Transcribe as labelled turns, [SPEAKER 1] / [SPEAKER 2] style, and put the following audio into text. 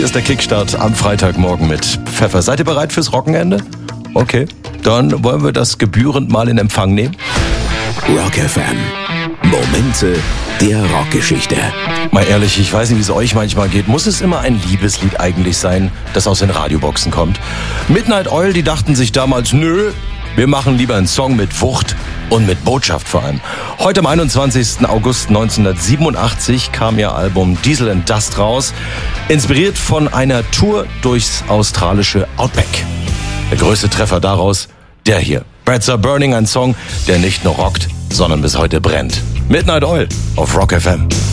[SPEAKER 1] Hier ist der Kickstart am Freitagmorgen mit Pfeffer. Seid ihr bereit fürs Wochenende? Okay, dann wollen wir das gebührend mal in Empfang nehmen.
[SPEAKER 2] Rock FM. Momente der Rockgeschichte.
[SPEAKER 1] Mal ehrlich, ich weiß nicht, wie es euch manchmal geht. Muss es immer ein Liebeslied eigentlich sein, das aus den Radioboxen kommt? Midnight Oil, die dachten sich damals, nö, wir machen lieber einen Song mit Wucht und mit Botschaft vor allem. Heute am 21. August 1987 kam ihr Album Diesel and Dust raus, inspiriert von einer Tour durchs australische Outback. Der größte Treffer daraus, der hier. Breads Are Burning, ein Song, der nicht nur rockt, sondern bis heute brennt. Midnight Oil auf Rock FM.